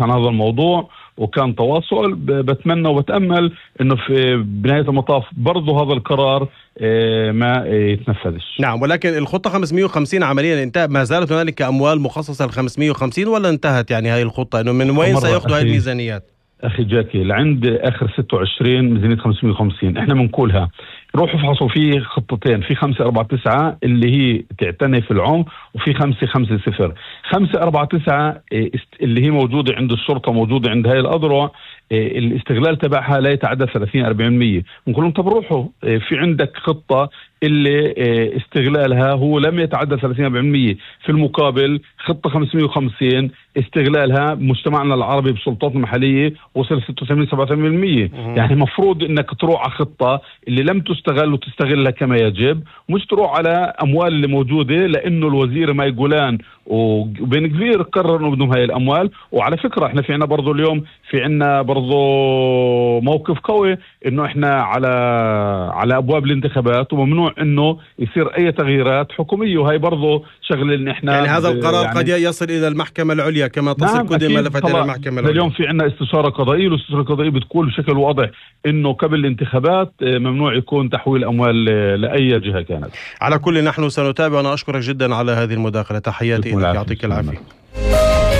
الحديث عن هذا الموضوع وكان تواصل. بتمنى وبتأمل انه في بنهاية المطاف برضو هذا القرار ما يتنفذش. نعم، ولكن الخطة 550 عمليا انتهت؟ ما زالت هنالك أموال مخصصة ل 550 ولا انتهت يعني هاي الخطة؟ انه من وين سيأخذوا هاي الميزانيات؟ أخي جاكي، لعند آخر 26 ميزانية 550 إحنا بنقولها روحوا فحصوا في خطتين، في 549 اللي هي تعتني في العمر، وفي 550. 549 اللي هي موجودة عند الشرطة، موجودة عند هاي الأذرع، الاستغلال تبعها لا يتعدى 30-40%. نقول لهم طب روحوا في عندك خطة اللي استغلالها هو لم يتعدى 30-40%، في المقابل خطة 550 استغلالها مجتمعنا العربي بسلطات المحلية وصل 76-77%. يعني مفروض انك تروح على خطة اللي لم تستغل وتستغلها كما يجب، مش تروح على اموال اللي موجودة، لانه الوزير ماي جولان وبن كبير قرروا انه بدهم هاي الاموال. وعلى فكرة احنا في عنا برضو اليوم في عنا برضو موقف قوي انه احنا على ابواب الانتخابات، وممنوع انه يصير اي تغييرات حكومية، وهي برضو شغل ان احنا يعني هذا القرار قد يصل الى المحكمة العليا كما تصل كل ملفات الى المحكمة العليا. اليوم في عنا استشارة قضائية، والاستشارة القضائية بتقول بشكل واضح انه قبل الانتخابات ممنوع يكون تحويل اموال لاي جهة كانت. على كل نحن سنتابع. انا اشكرك جدا على هذه المداخلة، تحياتي لك، يعطيك العافية.